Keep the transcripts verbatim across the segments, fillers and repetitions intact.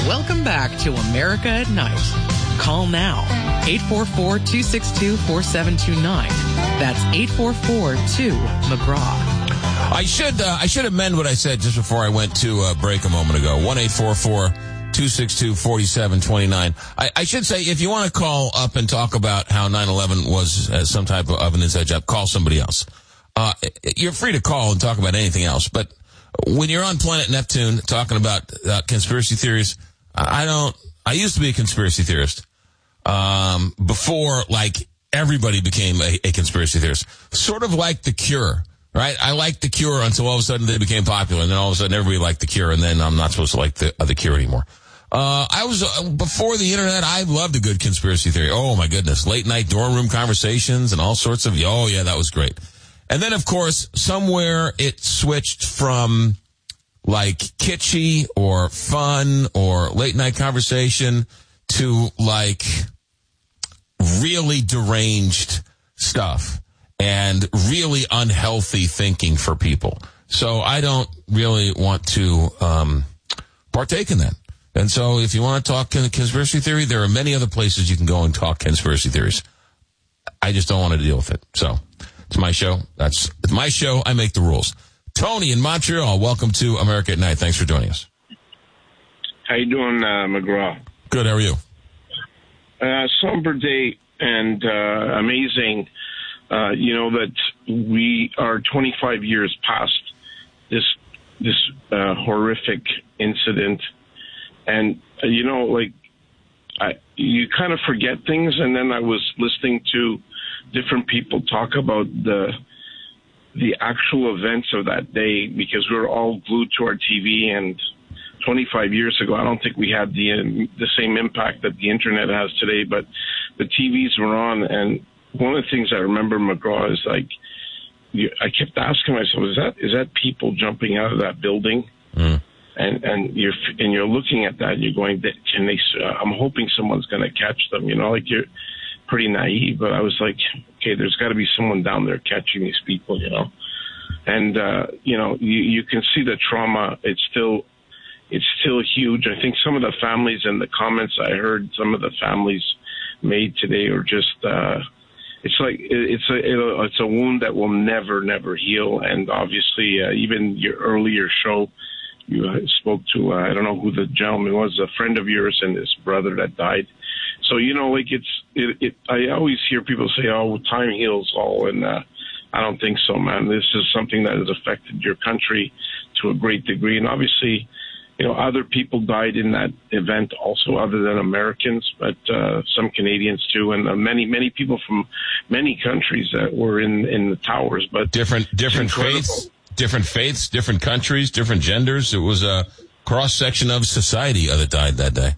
Welcome back to America at Night. Call now, eight four four, two six two, four seven two nine. That's eight four four two, McGraw. I should uh, I should amend what I said just before I went to uh, break a moment ago. one eight four four, two six two, four seven two nine. I, I should say, if you want to call up and talk about how nine eleven was uh, some type of an inside job, call somebody else. Uh, you're free to call and talk about anything else, but when you're on Planet Neptune talking about uh, conspiracy theories, I don't, I used to be a conspiracy theorist, um, before, like, everybody became a, a conspiracy theorist. Sort of like The Cure, right? I liked The Cure until all of a sudden they became popular, and then all of a sudden everybody liked The Cure, and then I'm not supposed to like the, uh, the Cure anymore. Uh, I was, uh, before the internet, I loved a good conspiracy theory. Oh my goodness. Late night dorm room conversations and all sorts of, oh yeah, that was great. And then, of course, somewhere it switched from, like, kitschy or fun or late-night conversation to, like, really deranged stuff and really unhealthy thinking for people. So I don't really want to um partake in that. And so if you want to talk conspiracy theory, there are many other places you can go and talk conspiracy theories. I just don't want to deal with it. So it's my show. That's it's my show. I make the rules. Tony in Montreal, welcome to America at Night. Thanks for joining us. How you doing, uh, McGraw? Good. How are you? Uh, somber day and uh, amazing. Uh, you know that we are twenty-five years past this this uh, horrific incident, and uh, you know, like I, you kind of forget things. And then I was listening to different people talk about the. the actual events of that day, because we were all glued to our T V, and twenty-five years ago, I don't think we had the um, the same impact that the internet has today, but the T Vs were on. And one of the things I remember, McGraw, is like, you, I kept asking myself, is that is that people jumping out of that building? Mm. And and you're and you're looking at that, and you're going, can they? Uh, I'm hoping someone's going to catch them. You know, like you're pretty naive, but I was like, okay, there's got to be someone down there catching these people, you know. And uh, you know, you, you can see the trauma. It's still, it's still huge. I think some of the families and the comments I heard, some of the families made today, are just, uh, it's like it's a it's a wound that will never, never heal. And obviously, uh, even your earlier show, you spoke to, uh, I don't know who the gentleman was, a friend of yours and his brother that died. So, you know, like it's, it, it, I always hear people say, oh, time heals all. And uh, I don't think so, man. This is something that has affected your country to a great degree. And obviously, you know, other people died in that event also, other than Americans, but uh, some Canadians too. And uh, many, many people from many countries that were in, in the towers. But different, different faiths, different faiths, different countries, different genders. It was a cross section of society that died that day.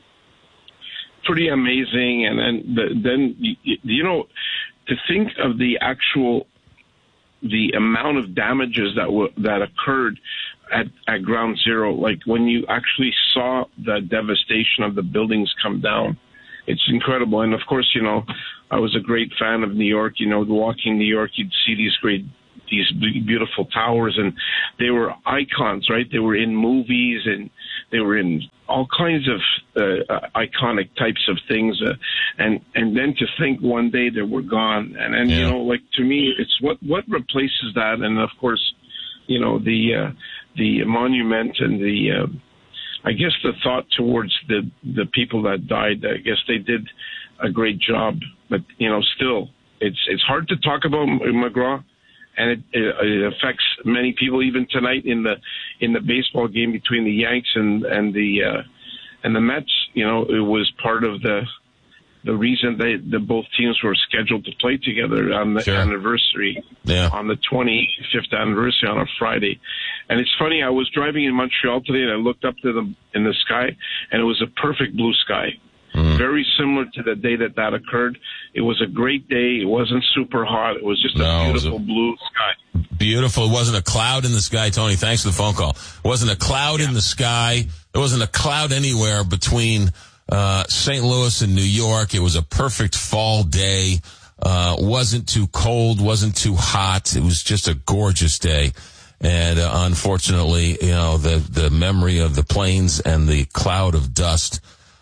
Pretty amazing. And then, the, then you, you know, to think of the actual, the amount of damages that w- that occurred at, at Ground Zero, like when you actually saw the devastation of the buildings come down, it's incredible. And of course, you know, I was a great fan of New York. You know, walking New York, you'd see these great, these beautiful towers, and they were icons, right? They were in movies, and they were in all kinds of uh, uh, iconic types of things. Uh, and, and then to think one day they were gone. And, and yeah. you know, like to me, it's what, what replaces that. And of course, you know, the, uh, the monument and the, uh, I guess the thought towards the, the people that died, I guess they did a great job, but you know, still it's, it's hard to talk about, McGraw. And it, it, it affects many people. Even tonight in the in the baseball game between the Yanks and and the uh, and the Mets, you know, it was part of the the reason they the both teams were scheduled to play together on the sure. anniversary, yeah. on the twenty-fifth anniversary on a Friday. And it's funny, I was driving in Montreal today, and I looked up to the in the sky, and it was a perfect blue sky. Mm. Very similar to the day that that occurred. It was a great day. It wasn't super hot. It was just no, a beautiful a blue sky. Beautiful. It wasn't a cloud in the sky, Tony. Thanks for the phone call. It wasn't a cloud yeah. in the sky. There wasn't a cloud anywhere between uh Saint Louis and New York. It was a perfect fall day. Uh wasn't too cold, wasn't too hot. It was just a gorgeous day. And uh, unfortunately, you know, the, the memory of the planes and the cloud of dust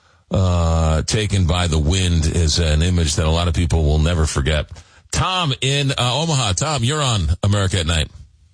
uh, taken by the wind is an image that a lot of people will never forget. Tom in uh, Omaha. Tom, you're on America at Night.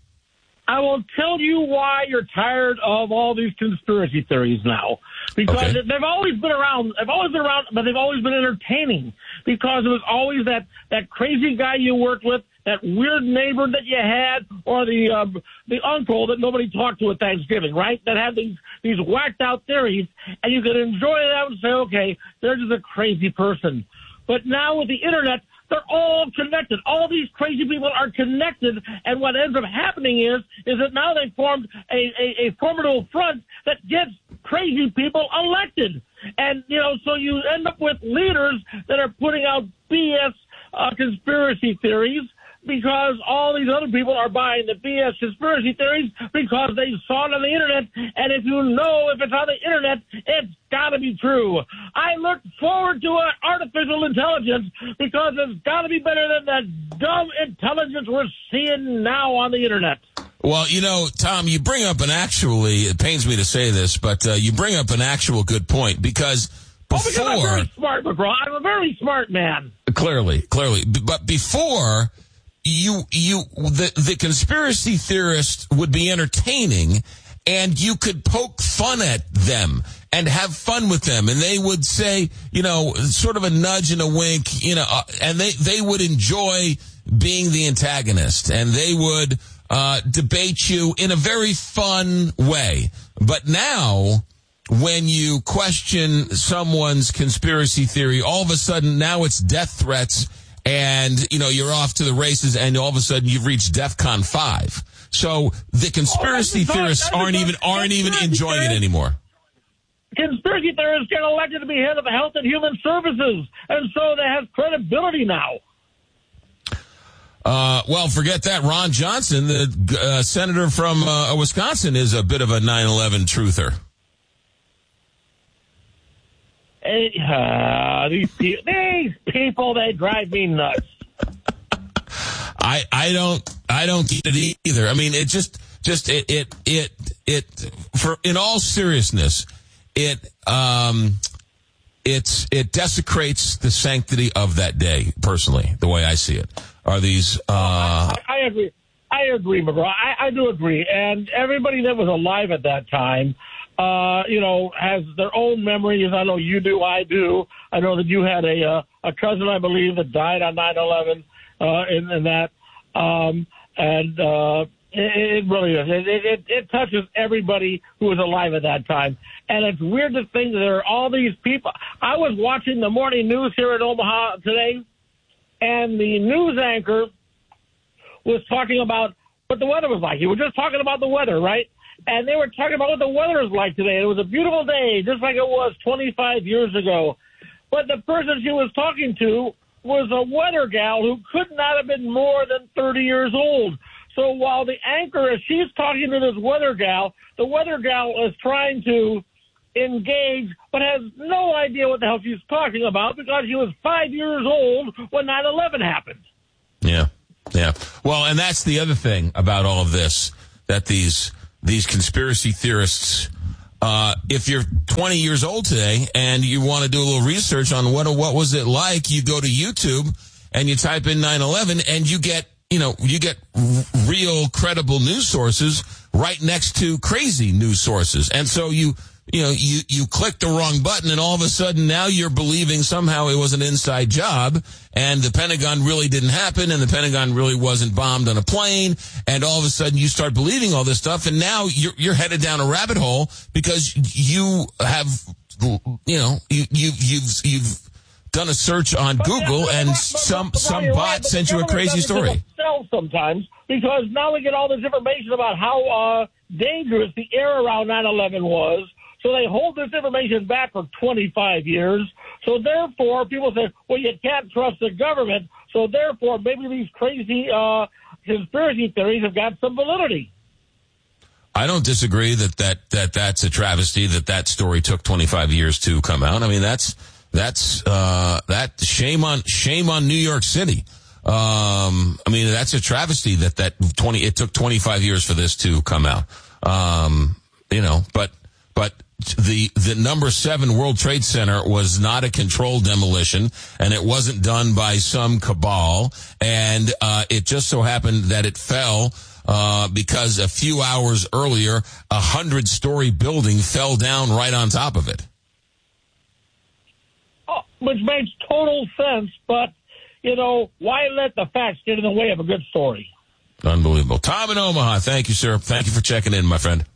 I will tell you why you're tired of all these conspiracy theories now. Because okay. they've always been around. They've always been around, but they've always been entertaining. Because it was always that, that crazy guy you worked with, that weird neighbor that you had, or the uh, the uncle that nobody talked to at Thanksgiving, right? That had these these whacked out theories, and you could enjoy them and say, okay, they're just a crazy person. But now with the internet, they're all connected. All these crazy people are connected, and what ends up happening is is that now they've formed a, a, a formidable front that gets crazy people elected. And, you know, so you end up with leaders that are putting out B S uh, conspiracy theories because all these other people are buying the B S conspiracy theories because they saw it on the internet. And if you know if it's on the internet, it's got to be true. I look forward to uh, artificial intelligence because it's got to be better than the dumb intelligence we're seeing now on the internet. Well, you know, Tom, you bring up an actually, it pains me to say this, but uh, you bring up an actual good point because before... Oh, because I'm very smart, McGraw. I'm a very smart man. Clearly, clearly. But before... You, you, the, the conspiracy theorists would be entertaining and you could poke fun at them and have fun with them. And they would say, you know, sort of a nudge and a wink, you know, uh, and they, they would enjoy being the antagonist and they would, uh, debate you in a very fun way. But now, when you question someone's conspiracy theory, all of a sudden now it's death threats. And, you know, you're off to the races, and all of a sudden you've reached DEFCON five. So the conspiracy oh, theorists aren't even aren't even enjoying it anymore. Conspiracy theorists get elected to be head of the Health and Human Services, and so they have credibility now. Uh, well, forget that. Ron Johnson, the uh, senator from uh, Wisconsin, is a bit of a nine eleven truther. Uh, these, people, these people, they drive me nuts. I I don't I don't get it either. I mean, it just just it it it it for in all seriousness, it um it's it desecrates the sanctity of that day. Personally, the way I see it, are these. Uh, I, I agree. I agree, McGraw. I, I do agree, and everybody that was alive at that time. Uh, you know, has their own memories. I know you do. I do. I know that you had a uh, a cousin, I believe, that died on nine eleven, uh, in, in that. Um, and uh, it, it really is. It, it, it touches everybody who was alive at that time. And it's weird to think that there are all these people. I was watching the morning news here in Omaha today, and the news anchor was talking about what the weather was like. He was just talking about the weather, right? And they were talking about what the weather is like today. It was a beautiful day, just like it was twenty-five years ago. But the person she was talking to was a weather gal who could not have been more than thirty years old. So while the anchor, as she's talking to this weather gal, the weather gal is trying to engage, but has no idea what the hell she's talking about because she was five years old when nine eleven happened. Yeah, yeah. Well, and that's the other thing about all of this, that these... These conspiracy theorists, uh, if you're twenty years old today and you want to do a little research on what what was it like, you go to YouTube and you type in nine eleven and you get, you know, you get r- real credible news sources right next to crazy news sources. And so you, you know, you, you click the wrong button and all of a sudden now you're believing somehow it was an inside job and the Pentagon really didn't happen and the Pentagon really wasn't bombed on a plane. And all of a sudden you start believing all this stuff and now you're, you're headed down a rabbit hole because you have, you know, you, you, you've, you've done a search on but Google yeah, and but, some, but, some bot right, sent you a crazy story. Sometimes because now we get all this information about how, uh, dangerous the air around nine eleven was. So they hold this information back for twenty-five years. So therefore, people say, well, you can't trust the government. So therefore, maybe these crazy uh, conspiracy theories have got some validity. I don't disagree that, that, that that's a travesty that that story took twenty-five years to come out. I mean, that's, that's, uh, that shame on, shame on New York City. Um, I mean, that's a travesty that that twenty. It took twenty-five years for this to come out. Um, you know, but but the the number seven World Trade Center was not a controlled demolition, and it wasn't done by some cabal. And uh, it just so happened that it fell uh, because a few hours earlier, a hundred-story building fell down right on top of it. Oh, which makes total sense, but. You know, why let the facts get in the way of a good story? Unbelievable. Tom in Omaha, thank you, sir. Thank you for checking in, my friend.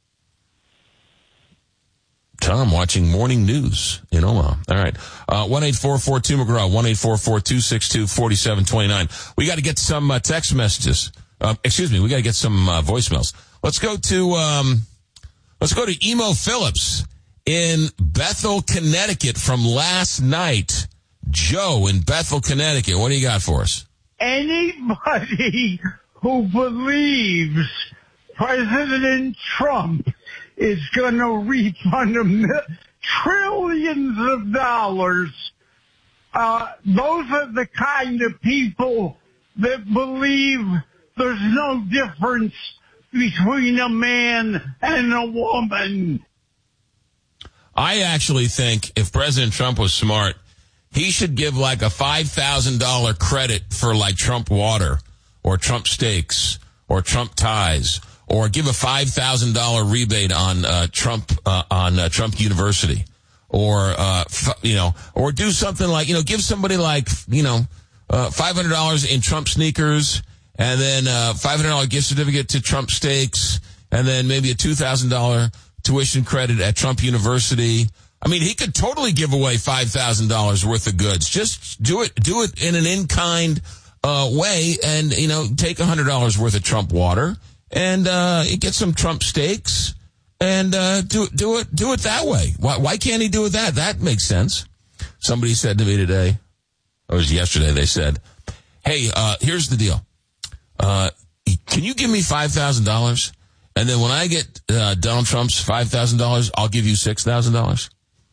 Tom watching morning news in Omaha. All right. Uh, one eight four four two McGraw, one eight four four two six two four seven two nine. We got to get some uh, text messages. Uh, excuse me, we got to get some uh, voicemails. Let's go to, um, let's go to Emo Phillips in Bethel, Connecticut from last night. Joe in Bethel, Connecticut. What do you got for us? Anybody who believes President Trump is going to refund them trillions of dollars, uh, those are the kind of people that believe there's no difference between a man and a woman. I actually think if President Trump was smart, he should give like a five thousand dollars credit for like Trump water or Trump steaks or Trump ties, or give a five thousand dollars rebate on uh, Trump uh, on uh, Trump University, or uh, f- you know, or do something like, you know, give somebody like, you know, uh, five hundred dollars in Trump sneakers, and then uh, five hundred dollars gift certificate to Trump steaks, and then maybe a two thousand dollars tuition credit at Trump University. I mean, he could totally give away five thousand dollars worth of goods. Just do it, do it in an in-kind, uh, way, and, you know, take one hundred dollars worth of Trump water and, uh, get some Trump steaks and, uh, do, do it, do it that way. Why, why can't he do it that? That makes sense. Somebody said to me today, or it was yesterday, they said, hey, uh, here's the deal. Uh, can you give me five thousand dollars? And then when I get, uh, Donald Trump's five thousand dollars, I'll give you six thousand dollars.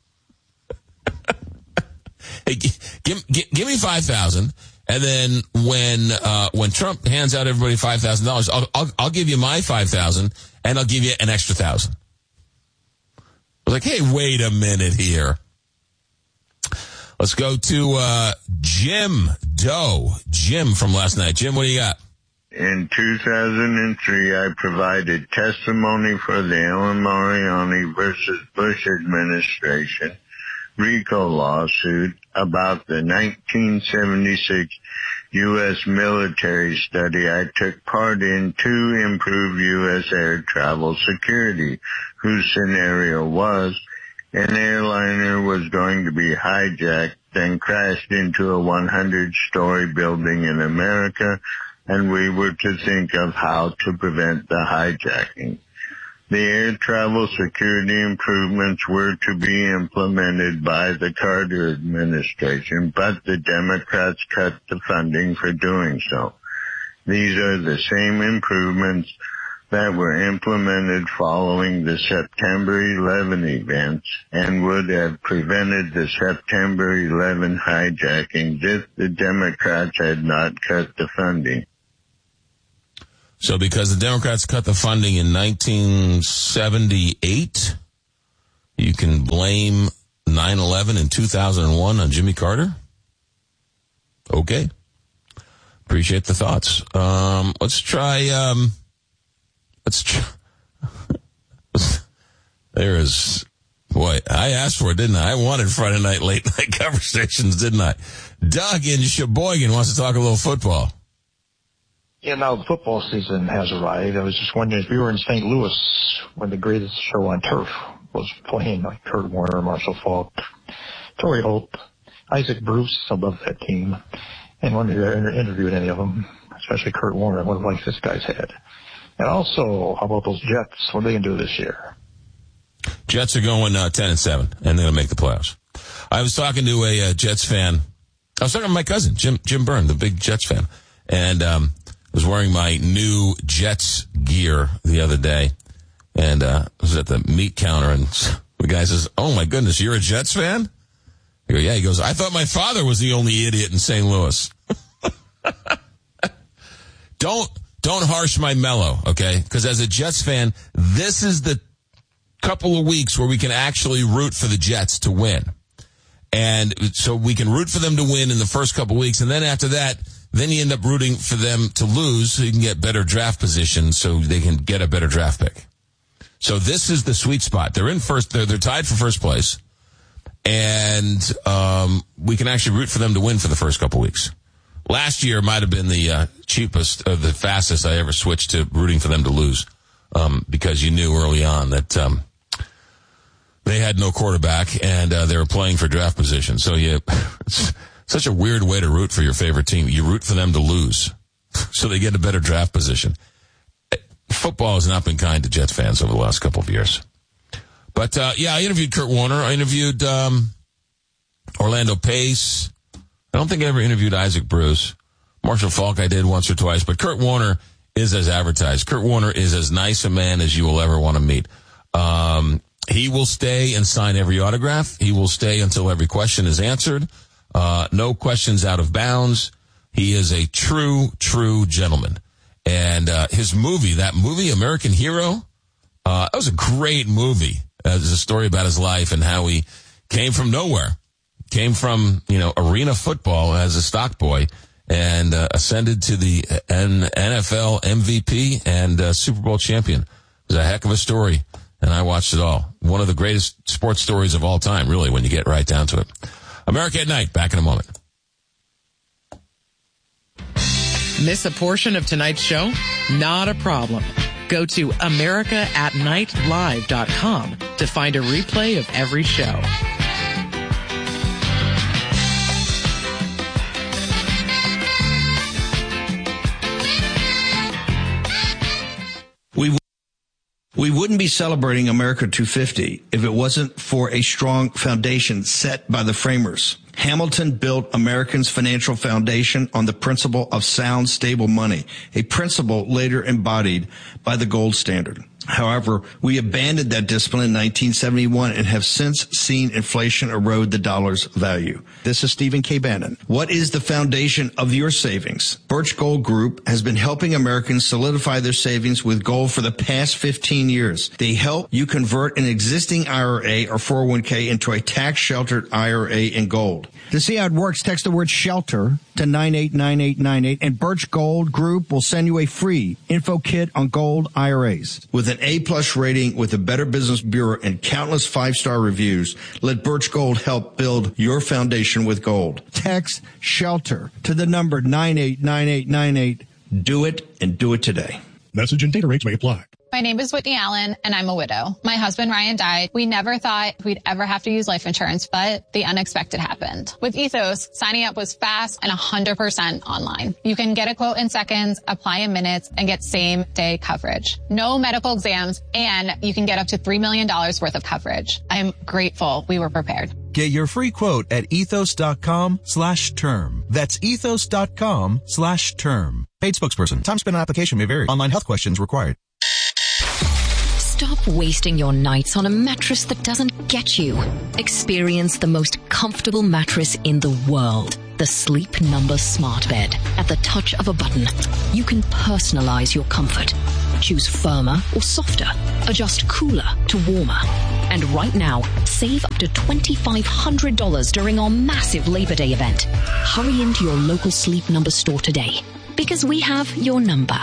Hey, give, give, give me five thousand, and then when uh, when Trump hands out everybody five thousand dollars, I'll, I'll I'll give you my five thousand, and I'll give you an extra thousand. I was like, hey, wait a minute here. Let's go to uh, Jim Doe. Jim from last night. Jim, what do you got? In two thousand three, I provided testimony for the El Mariani versus Bush administration RICO lawsuit about the nineteen seventy-six U S military study I took part in to improve U S air travel security, whose scenario was an airliner was going to be hijacked and crashed into a one hundred story building in America, and we were to think of how to prevent the hijacking. The air travel security improvements were to be implemented by the Carter administration, but the Democrats cut the funding for doing so. These are the same improvements that were implemented following the September eleventh events and would have prevented the September eleventh hijackings if the Democrats had not cut the funding. So because the Democrats cut the funding in nineteen seventy-eight, you can blame nine eleven in two thousand one on Jimmy Carter? Okay. Appreciate the thoughts. Um, let's try, um, let's try, there is, boy, I asked for it, didn't I? I wanted Friday night late night conversations, didn't I? Doug in Sheboygan wants to talk a little football. Yeah, now the football season has arrived. I was just wondering if you were in Saint Louis when the greatest show on turf was playing, like Kurt Warner, Marshall Faulk, Torrey Holt, Isaac Bruce. I love that team. And wonder if you ever interviewed any of them, especially Kurt Warner, what life this guy's had. And also, how about those Jets? What are they going to do this year? Jets are going uh, ten and seven, and they're going to make the playoffs. I was talking to a uh, Jets fan. I was talking to my cousin, Jim Jim Byrne, the big Jets fan. And um was wearing my new Jets gear the other day, and uh, I was at the meat counter, and the guy says, oh, my goodness, you're a Jets fan? I go, yeah. He goes, I thought my father was the only idiot in Saint Louis. don't don't harsh my mellow, okay? Because as a Jets fan, this is the couple of weeks where we can actually root for the Jets to win. And so we can root for them to win in the first couple of weeks, and then after that, then you end up rooting for them to lose so you can get better draft position so they can get a better draft pick. So this is the sweet spot. They're in first, they're, they're tied for first place, and um, we can actually root for them to win for the first couple of weeks. Last year might have been the uh, cheapest or the fastest I ever switched to rooting for them to lose um, because you knew early on that um, they had no quarterback and uh, they were playing for draft position. So you, it's such a weird way to root for your favorite team. You root for them to lose so they get a better draft position. Football has not been kind to Jets fans over the last couple of years. But, uh, yeah, I interviewed Kurt Warner. I interviewed um, Orlando Pace. I don't think I ever interviewed Isaac Bruce. Marshall Faulk I did once or twice. But Kurt Warner is as advertised. Kurt Warner is as nice a man as you will ever want to meet. Um, he will stay and sign every autograph. He will stay until every question is answered. Uh, no questions out of bounds. He is a true, true gentleman. And uh, his movie, that movie, American Hero, uh, that was a great movie. Uh, it's a story about his life and how he came from nowhere, came from, you know, arena football as a stock boy and uh, ascended to the N F L M V P and uh, Super Bowl champion. It was a heck of a story, and I watched it all. One of the greatest sports stories of all time, really, when you get right down to it. America at Night, back in a moment. Miss a portion of tonight's show? Not a problem. Go to america at night live dot com to find a replay of every show. We we wouldn't be celebrating America two fifty if it wasn't for a strong foundation set by the framers. Hamilton built Americans' financial foundation on the principle of sound, stable money, a principle later embodied by the gold standard. However, we abandoned that discipline in nineteen seventy-one and have since seen inflation erode the dollar's value. This is Stephen K. Bannon. What is the foundation of your savings? Birch Gold Group has been helping Americans solidify their savings with gold for the past fifteen years. They help you convert an existing I R A or four oh one k into a tax-sheltered I R A in gold. To see how it works, text the word SHELTER to nine eight nine eight nine eight, and Birch Gold Group will send you a free info kit on gold I R As. With an A-plus rating with the Better Business Bureau and countless five-star reviews, let Birch Gold help build your foundation with gold. Text SHELTER to the number nine eight nine eight nine eight. Do it, and do it today. Message and data rates may apply. My name is Whitney Allen, and I'm a widow. My husband, Ryan, died. We never thought we'd ever have to use life insurance, but the unexpected happened. With Ethos, signing up was fast and one hundred percent online. You can get a quote in seconds, apply in minutes, and get same-day coverage. No medical exams, and you can get up to three million dollars worth of coverage. I'm grateful we were prepared. Get your free quote at ethos.com slash term. That's ethos.com slash term. Paid spokesperson. Time spent on application may vary. Online health questions required. Stop wasting your nights on a mattress that doesn't get you. Experience the most comfortable mattress in the world. The Sleep Number Smart Bed. At the touch of a button, you can personalize your comfort. Choose firmer or softer. Adjust cooler to warmer. And right now, save up to twenty-five hundred dollars during our massive Labor Day event. Hurry into your local Sleep Number store today, because we have your number.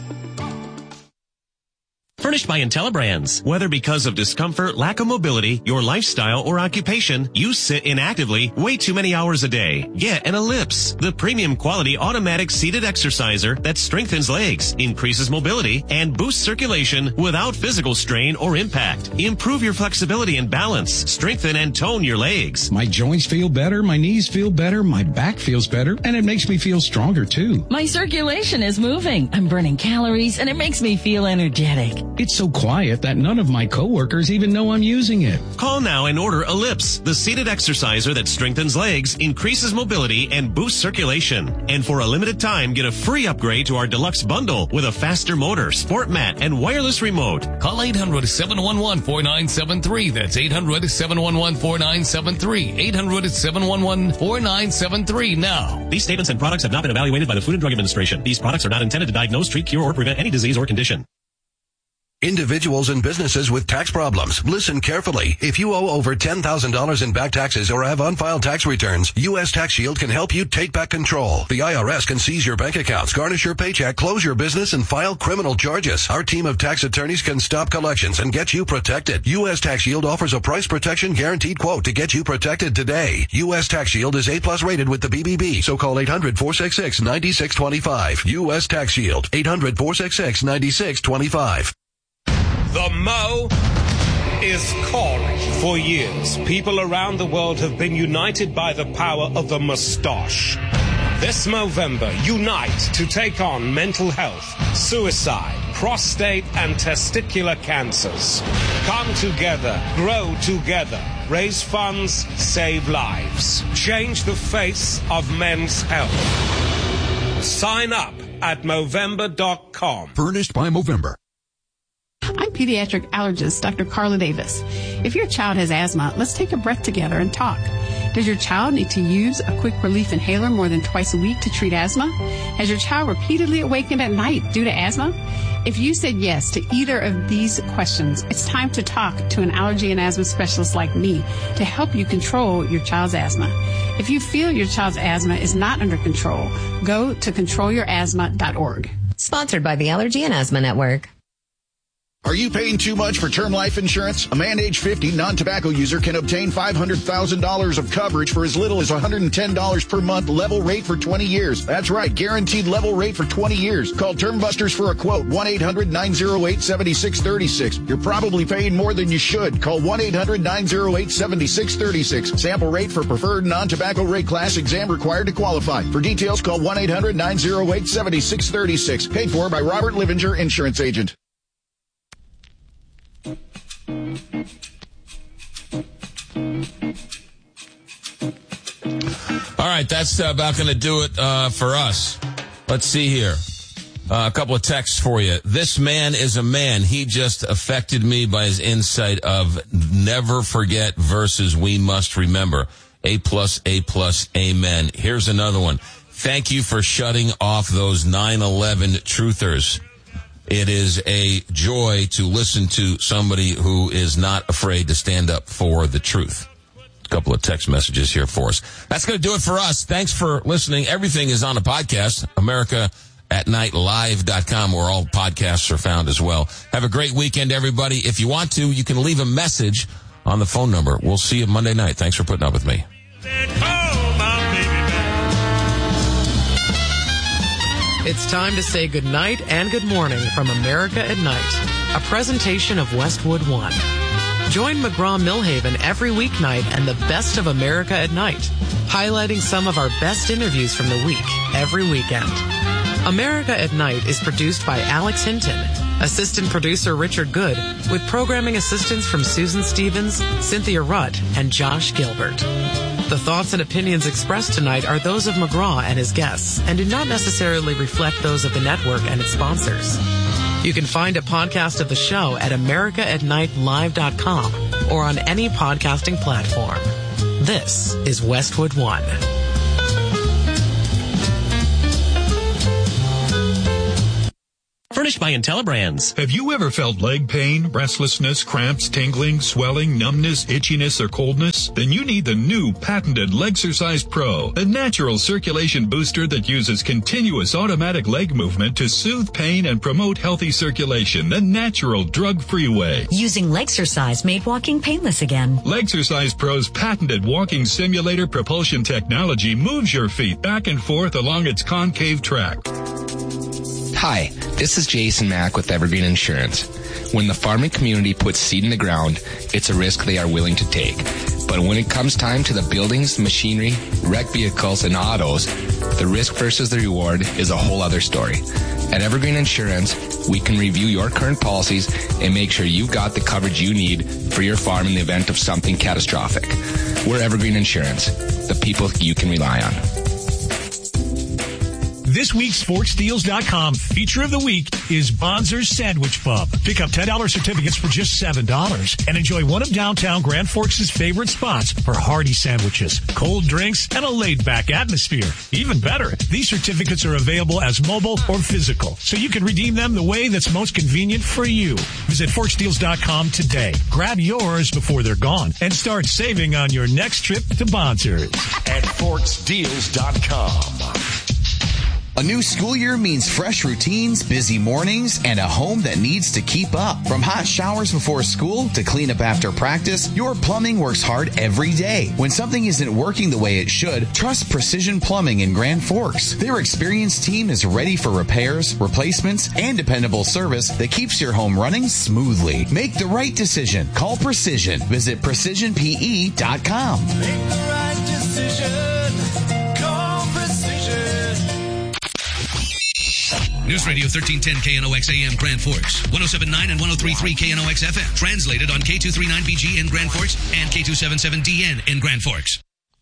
Furnished by IntelliBrands. Whether because of discomfort, lack of mobility, your lifestyle, or occupation, you sit inactively way too many hours a day. Get an Ellipse, the premium quality automatic seated exerciser that strengthens legs, increases mobility, and boosts circulation without physical strain or impact. Improve your flexibility and balance. Strengthen and tone your legs. My joints feel better, my knees feel better, my back feels better, and it makes me feel stronger too. My circulation is moving. I'm burning calories, and it makes me feel energetic. It's It's so quiet that none of my coworkers even know I'm using it. Call now and order Ellipse, the seated exerciser that strengthens legs, increases mobility, and boosts circulation. And for a limited time, get a free upgrade to our deluxe bundle with a faster motor, sport mat, and wireless remote. Call eight hundred, seven one one, four nine seven three. That's eight hundred, seven one one, four nine seven three. eight hundred, seven one one, four nine seven three now. These statements and products have not been evaluated by the Food and Drug Administration. These products are not intended to diagnose, treat, cure, or prevent any disease or condition. Individuals and businesses with tax problems, listen carefully. If you owe over ten thousand dollars in back taxes or have unfiled tax returns, U S Tax Shield can help you take back control. The I R S can seize your bank accounts, garnish your paycheck, close your business, and file criminal charges. Our team of tax attorneys can stop collections and get you protected. U S Tax Shield offers a price protection guaranteed quote to get you protected today. U S Tax Shield is A plus rated with the B B B, so call eight hundred, four six six, nine six two five. U S Tax Shield, eight hundred, four six six, nine six two five. The Mo is calling. For years, people around the world have been united by the power of the mustache. This Movember, unite to take on mental health, suicide, prostate, and testicular cancers. Come together, grow together, raise funds, save lives. Change the face of men's health. Sign up at Movember dot com. Furnished by Movember. I'm pediatric allergist Doctor Carla Davis. If your child has asthma, let's take a breath together and talk. Does your child need to use a quick relief inhaler more than twice a week to treat asthma? Has your child repeatedly awakened at night due to asthma? If you said yes to either of these questions, it's time to talk to an allergy and asthma specialist like me to help you control your child's asthma. If you feel your child's asthma is not under control, go to control your asthma dot org. Sponsored by the Allergy and Asthma Network. Are you paying too much for term life insurance? A man age fifty non-tobacco user can obtain five hundred thousand dollars of coverage for as little as one hundred ten dollars per month, level rate for twenty years. That's right, guaranteed level rate for twenty years. Call Term Busters for a quote, one eight hundred, nine oh eight, seven six three six. You're probably paying more than you should. Call one eight hundred, nine oh eight, seven six three six. Sample rate for preferred non-tobacco rate class, exam required to qualify. For details, call one eight hundred, nine oh eight, seven six three six. Paid for by Robert Livinger, Insurance Agent. All right, that's about going to do it uh, for us. Let's see here. Uh, a couple of texts for you. This man is a man. He just affected me by his insight of never forget versus we must remember. A plus, A plus, amen. Here's another one. Thank you for shutting off those nine eleven truthers. It is a joy to listen to somebody who is not afraid to stand up for the truth. A couple of text messages here for us. That's going to do it for us. Thanks for listening. Everything is on a podcast, America at night live dot com, where all podcasts are found as well. Have a great weekend, everybody. If you want to, you can leave a message on the phone number. We'll see you Monday night. Thanks for putting up with me. It's time to say good night and good morning from America at Night, a presentation of Westwood One. Join McGraw-Milhaven every weeknight and the best of America at Night, highlighting some of our best interviews from the week every weekend. America at Night is produced by Alex Hinton, assistant producer Richard Good, with programming assistance from Susan Stevens, Cynthia Rutt, and Josh Gilbert. The thoughts and opinions expressed tonight are those of McGraw and his guests and do not necessarily reflect those of the network and its sponsors. You can find a podcast of the show at America at night live dot com or on any podcasting platform. This is Westwood One. Furnished by IntelliBrands. Have you ever felt leg pain, restlessness, cramps, tingling, swelling, numbness, itchiness, or coldness? Then you need the new patented Legsercise Pro, a natural circulation booster that uses continuous automatic leg movement to soothe pain and promote healthy circulation the natural drug-free way. Using Legsercise made walking painless again. Legsercise Pro's patented walking simulator propulsion technology moves your feet back and forth along its concave track. Hi, this is Jason Mack with Evergreen Insurance. When the farming community puts seed in the ground, it's a risk they are willing to take. But when it comes time to the buildings, machinery, wrecked vehicles, and autos, the risk versus the reward is a whole other story. At Evergreen Insurance, We can review your current policies and make sure you've got the coverage you need for your farm in the event of something catastrophic. We're Evergreen Insurance, the people you can rely on. This week's Forks Deals dot com feature of the week is Bonzer's Sandwich Pub. Pick up ten dollars certificates for just seven dollars and enjoy one of downtown Grand Forks' favorite spots for hearty sandwiches, cold drinks, and a laid-back atmosphere. Even better, these certificates are available as mobile or physical, so you can redeem them the way that's most convenient for you. Visit Forks Deals dot com today. Grab yours before they're gone and start saving on your next trip to Bonzer's. At Forks Deals dot com. A new school year means fresh routines, busy mornings, and a home that needs to keep up. From hot showers before school to cleanup after practice, your plumbing works hard every day. When something isn't working the way it should, trust Precision Plumbing in Grand Forks. Their experienced team is ready for repairs, replacements, and dependable service that keeps your home running smoothly. Make the right decision. Call Precision. Visit precision p e dot com. Make the right decision. Call Precision. News Radio thirteen ten K N O X A M Grand Forks, one oh seven point nine and one oh three point three K N O X F M. Translated on K two thirty-nine B G in Grand Forks and K two seventy-seven D N in Grand Forks.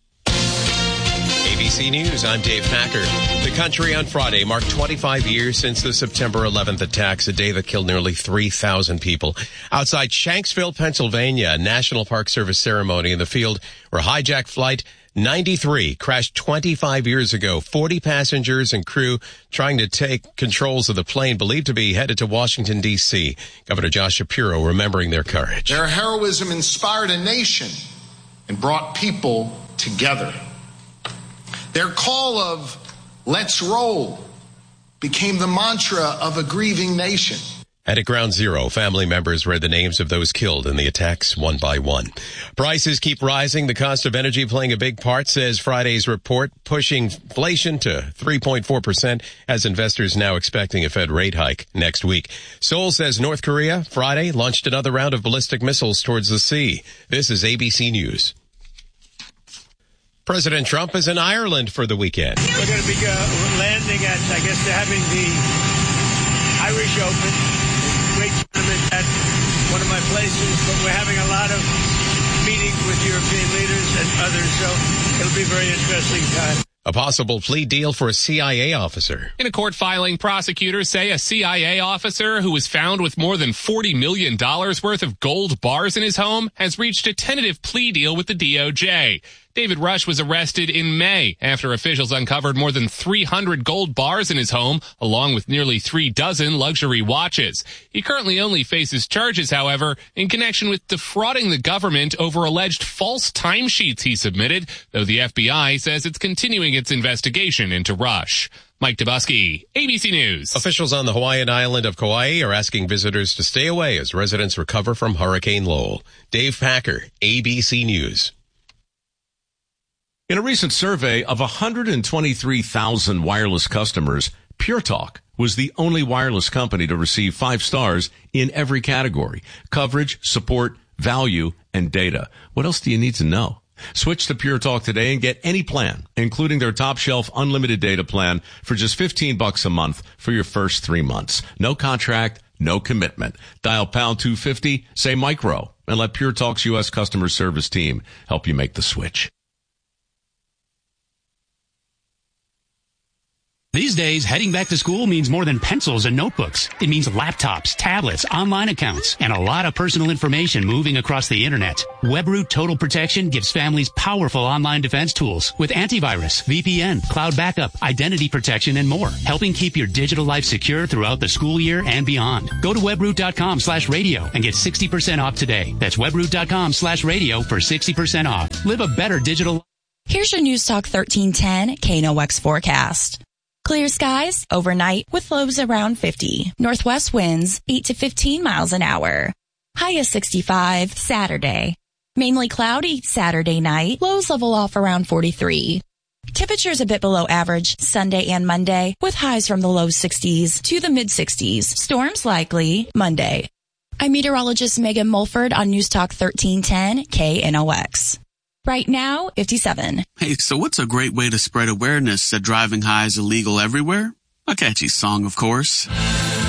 A B C News, I'm Dave Packer. The country on Friday marked twenty-five years since the September eleventh attacks, a day that killed nearly three thousand people. Outside Shanksville, Pennsylvania, a National Park Service ceremony in the field where hijacked flight ninety-three crashed twenty-five years ago. forty passengers and crew trying to take controls of the plane believed to be headed to Washington, D C Governor Josh Shapiro remembering their courage. Their heroism inspired a nation and brought people together. Their call of "Let's roll" became the mantra of a grieving nation. And at Ground Zero, family members read the names of those killed in the attacks one by one. Prices keep rising. The cost of energy playing a big part, says Friday's report, pushing inflation to three point four percent as investors now expecting a Fed rate hike next week. Seoul says North Korea, Friday, launched another round of ballistic missiles towards the sea. This is A B C News. President Trump is in Ireland for the weekend. We're going to be uh, landing at, I guess they're having the Irish Open. Great tournament at one of my places, but we're having a lot of meetings with European leaders and others, so it'll be a very interesting time. A possible plea deal for a C I A officer. In a court filing, prosecutors say a C I A officer who was found with more than forty million dollars worth of gold bars in his home has reached a tentative plea deal with the D O J. David Rush was arrested in May after officials uncovered more than three hundred gold bars in his home, along with nearly three dozen luxury watches. He currently only faces charges, however, in connection with defrauding the government over alleged false timesheets he submitted, though the F B I says it's continuing its investigation into Rush. Mike Dubusky, A B C News. Officials on the Hawaiian island of Kauai are asking visitors to stay away as residents recover from Hurricane Lowell. Dave Packer, A B C News. In a recent survey of one hundred twenty-three thousand wireless customers, Pure Talk was the only wireless company to receive five stars in every category: coverage, support, value, and data. What else do you need to know? Switch to Pure Talk today and get any plan, including their top shelf unlimited data plan for just fifteen bucks a month for your first three months. No contract, no commitment. Dial pound two fifty, say micro, and let Pure Talk's U S customer service team help you make the switch. These days, heading back to school means more than pencils and notebooks. It means laptops, tablets, online accounts, and a lot of personal information moving across the internet. WebRoot Total Protection gives families powerful online defense tools with antivirus, V P N, cloud backup, identity protection, and more, helping keep your digital life secure throughout the school year and beyond. Go to webroot.com slash radio and get sixty percent off today. That's webroot.com slash radio for sixty percent off. Live a better digital life. Here's your News Talk thirteen ten K N O X forecast. Clear skies overnight with lows around fifty. Northwest winds eight to fifteen miles an hour. High of sixty-five Saturday. Mainly cloudy Saturday night. Lows level off around forty-three. Temperatures a bit below average Sunday and Monday with highs from the low sixties to the mid sixties. Storms likely Monday. I'm meteorologist Megan Mulford on News Talk thirteen ten K N O X. Right now, fifty-seven. Hey, so what's a great way to spread awareness that driving high is illegal everywhere? A catchy song, of course.